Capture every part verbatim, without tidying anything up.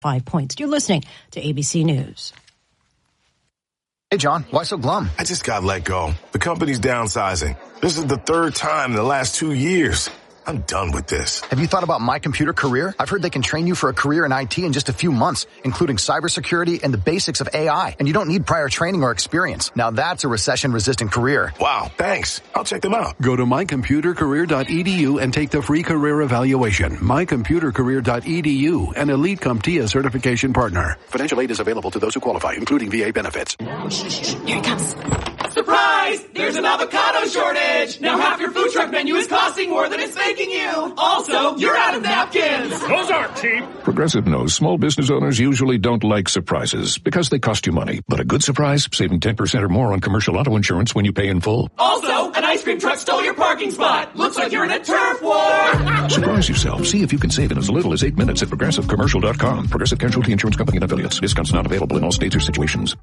five points. You're listening to A B C News. Hey, John, why so glum? I just got let go. The company's downsizing. This is the third time in the last two years. I'm done with this. Have you thought about My Computer Career? I've heard they can train you for a career in I T in just a few months, including cybersecurity and the basics of A I. And you don't need prior training or experience. Now that's a recession-resistant career. Wow, thanks. I'll check them out. Go to my computer career dot e d u and take the free career evaluation. my computer career dot e d u, an Elite CompTIA certification partner. Financial aid is available to those who qualify, including V A benefits. Here he comes. Surprise! There's an avocado shortage! Now half your food truck menu is costing more than it's making you! Also, you're out of napkins! Those aren't cheap! Progressive knows small business owners usually don't like surprises because they cost you money. But a good surprise, saving ten percent or more on commercial auto insurance when you pay in full. Also, an ice cream truck stole your parking spot! Looks like you're in a turf war! Surprise yourself. See if you can save in as little as eight minutes at progressive commercial dot com. Progressive Casualty Insurance Company and affiliates. Discounts not available in all states or situations.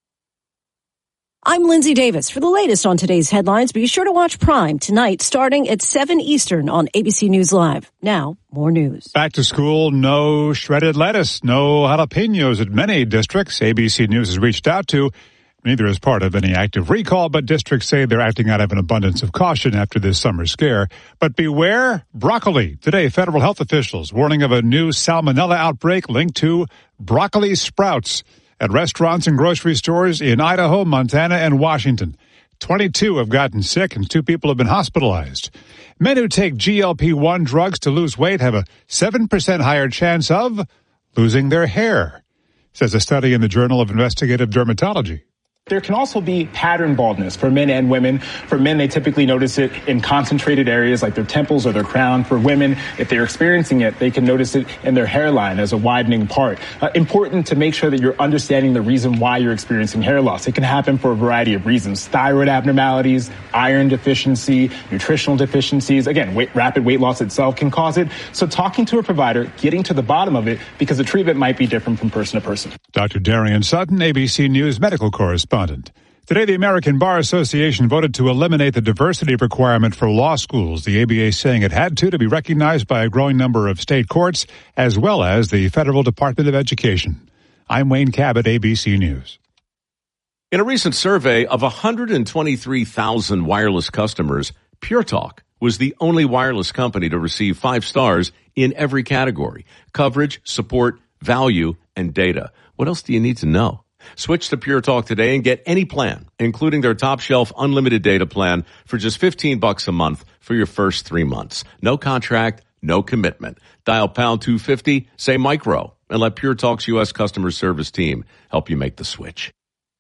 I'm Lindsay Davis. For the latest on today's headlines, be sure to watch Prime tonight starting at seven Eastern on A B C News Live. Now, more news. Back to school, no shredded lettuce, no jalapenos at many districts. A B C News has reached out to. Neither is part of any active recall, but districts say they're acting out of an abundance of caution after this summer scare. But beware broccoli. Today, federal health officials warning of a new salmonella outbreak linked to broccoli sprouts at restaurants and grocery stores in Idaho, Montana, and Washington. twenty-two have gotten sick and two people have been hospitalized. Men who take G L P one drugs to lose weight have a seven percent higher chance of losing their hair, says a study in the Journal of Investigative Dermatology. There can also be pattern baldness for men and women. For men, they typically notice it in concentrated areas like their temples or their crown. For women, if they're experiencing it, they can notice it in their hairline as a widening part. Uh, important to make sure that you're understanding the reason why you're experiencing hair loss. It can happen for a variety of reasons. Thyroid abnormalities, iron deficiency, nutritional deficiencies. Again, weight, rapid weight loss itself can cause it. So talking to a provider, getting to the bottom of it, because the treatment might be different from person to person. Doctor Darian Sutton, A B C News medical correspondent. Today, the American Bar Association voted to eliminate the diversity requirement for law schools. The A B A saying it had to to be recognized by a growing number of state courts, as well as the Federal Department of Education. I'm Wayne Cabot, A B C News. In a recent survey of one hundred twenty-three thousand wireless customers, Pure Talk was the only wireless company to receive five stars in every category: coverage, support, value, and data. What else do you need to know? Switch to Pure Talk today and get any plan, including their top shelf unlimited data plan for just fifteen bucks a month for your first three months. No contract, no commitment. Dial pound two fifty, say micro, and let Pure Talk's U S customer service team help you make the switch.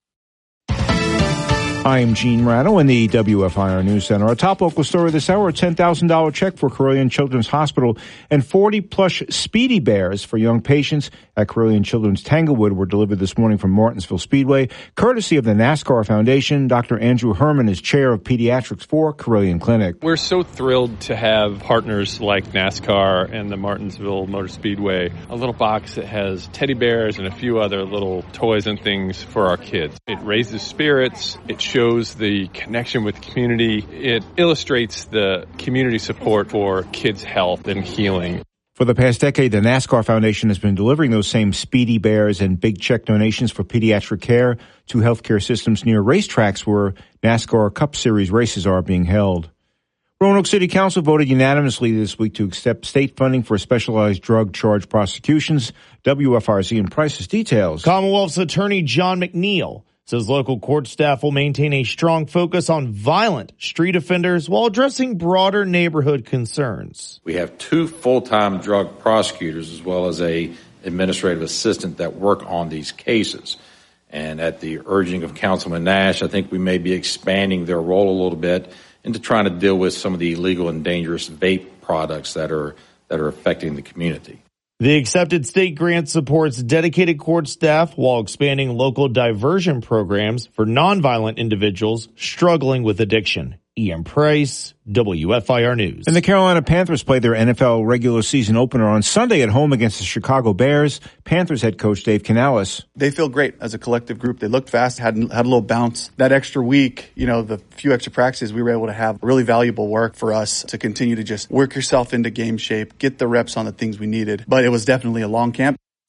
I'm Gene Rado in the W F I R News Center. Our top local story this hour, a ten thousand dollars check for Carilion Children's Hospital and forty plush Speedy Bears for young patients at Carilion Children's Tanglewood were delivered this morning from Martinsville Speedway, courtesy of the NASCAR Foundation. Doctor Andrew Herman is chair of pediatrics for Carilion Clinic. We're so thrilled to have partners like NASCAR and the Martinsville Motor Speedway, a little box that has teddy bears and a few other little toys and things for our kids. It raises spirits. It shows the connection with the community. It illustrates the community support for kids' health and healing. For the past decade, the NASCAR Foundation has been delivering those same Speedy Bears and big check donations for pediatric care to healthcare systems near racetracks where NASCAR Cup Series races are being held. Roanoke City Council voted unanimously this week to accept state funding for specialized drug charge prosecutions. W F R Z and Price's details. Commonwealth's Attorney John McNeil says local court staff will maintain a strong focus on violent street offenders while addressing broader neighborhood concerns. We have two full-time drug prosecutors as well as a administrative assistant that work on these cases. And at the urging of Councilman Nash, I think we may be expanding their role a little bit into trying to deal with some of the illegal and dangerous vape products that are that are affecting the community. The accepted state grant supports dedicated court staff while expanding local diversion programs for nonviolent individuals struggling with addiction. Ian Price, W F I R News. And the Carolina Panthers play their N F L regular season opener on Sunday at home against the Chicago Bears. Panthers head coach Dave Canales. They feel great as a collective group. They looked fast, had, had a little bounce. That extra week, you know, the few extra practices, we were able to have really valuable work for us to continue to just work yourself into game shape, get the reps on the things we needed. But it was definitely a long camp.